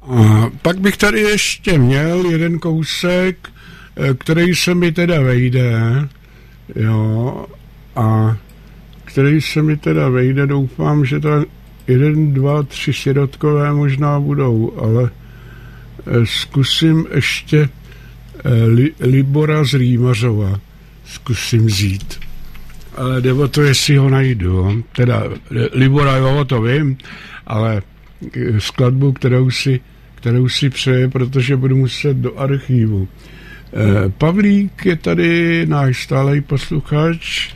A pak bych tady ještě měl jeden kousek, který se mi teda vejde, jo, a který se mi teda vejde, doufám, že to 1, 2, 3 sirotkové možná budou, ale zkusím ještě Libora z Rýmařova, zkusím vzít. Ale jde o to, jestli ho najdu, teda Libora, jo, to vím, ale skladbu, kterou si přeje, protože budu muset do archivu. Pavlík je tady náš stálej posluchač,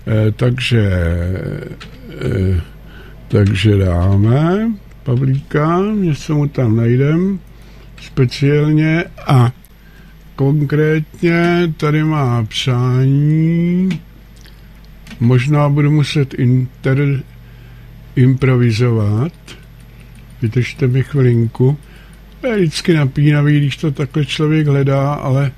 takže dáme Pavlíka, něco mu tam najdem speciálně a konkrétně tady má přání, možná budu muset improvizovat. Vydržte mi chvilinku. To je vždycky napínavý, když to takhle člověk hledá, ale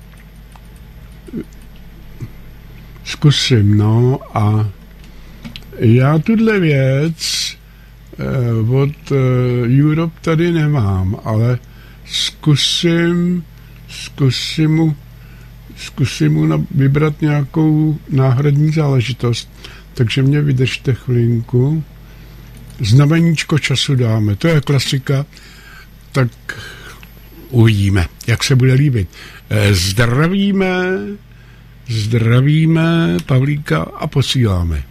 zkusím, no, a já tuhle věc od Europe tady nemám, ale zkusím mu vybrat nějakou náhradní záležitost. Takže mě vydržte chvilinku. Znameníčko času dáme. To je klasika. Tak uvidíme, jak se bude líbit. Zdravíme Pavlíka a posíláme.